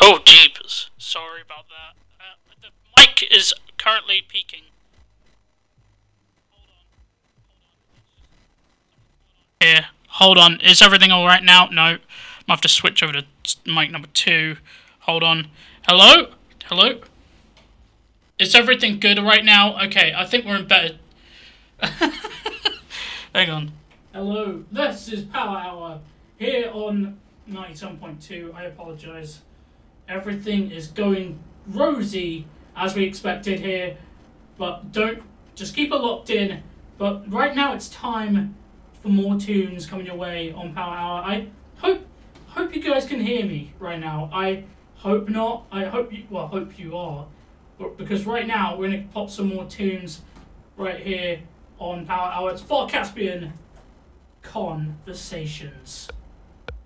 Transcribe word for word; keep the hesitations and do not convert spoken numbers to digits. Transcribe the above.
Oh, jeepers. Sorry about that. Uh, the mic is currently peaking. Here, hold on. Is everything alright now? No. I have to switch over to mic number two. Hold on. Hello? Hello? Is everything good right now? Okay, I think we're in better... Hang on. Hello, this is Power Hour, here on ninety-seven point two. I apologise. Everything is going rosy, as we expected here, but don't... Just keep it locked in. But right now it's time for more tunes coming your way on Power Hour. I hope hope you guys can hear me right now. I hope not. I hope you... Well, hope you are. But because right now we're going to pop some more tunes right here on Power Hour. It's Far Caspian Conversations.